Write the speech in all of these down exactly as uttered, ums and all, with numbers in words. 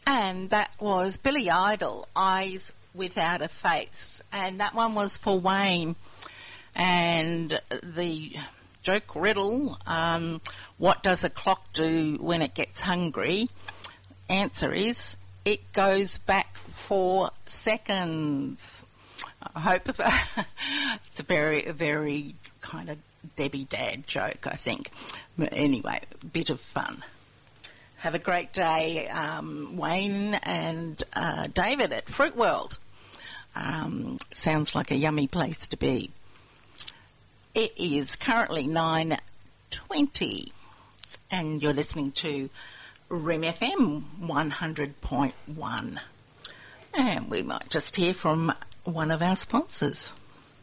And that was Billy Idol, Eyes Without a Face. And that one was for Wayne. And the joke riddle, um, what does a clock do when it gets hungry? Answer is, it goes back four seconds. I hope it's a very, very kind of Debbie Dad joke, I think. But anyway, a bit of fun. Have a great day, um, Wayne and uh, David at Fruit World. Um, sounds like a yummy place to be. It is currently nine twenty and you're listening to R E M F M one hundred point one. And we might just hear from one of our sponsors.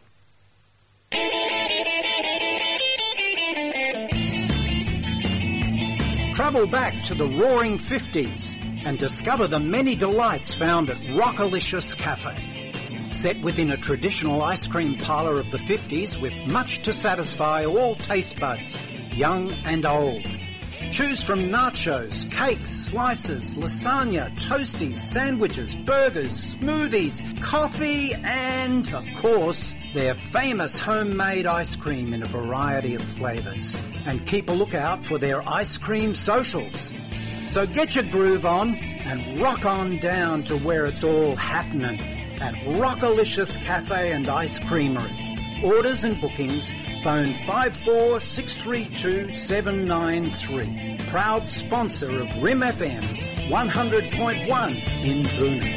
Travel back to the roaring fifties and discover the many delights found at Rockalicious Cafe. Set within a traditional ice cream parlour of the fifties with much to satisfy all taste buds, young and old. Choose from nachos, cakes, slices, lasagna, toasties, sandwiches, burgers, smoothies, coffee and, of course, their famous homemade ice cream in a variety of flavours. And keep a lookout for their ice cream socials. So get your groove on and rock on down to where it's all happening at Rockalicious Cafe and Ice Creamery. Orders and bookings, phone five four six three two seven nine three. Proud sponsor of R E M F M one hundred point one in Boonah.